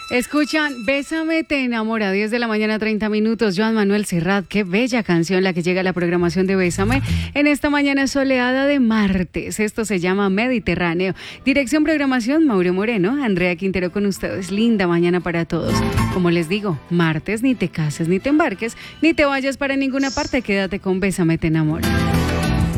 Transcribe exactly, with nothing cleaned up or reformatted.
Escuchan Bésame, te enamora, diez de la mañana, treinta minutos. Joan Manuel Serrat, qué bella canción la que llega a la programación de Bésame en esta mañana soleada de martes. Esto se llama Mediterráneo. Dirección, programación, Mauro Moreno, Andrea Quintero con ustedes. Linda mañana para todos. Como les digo, martes, ni te cases, ni te embarques, ni te vayas para ninguna parte. Quédate con Bésame, te enamora.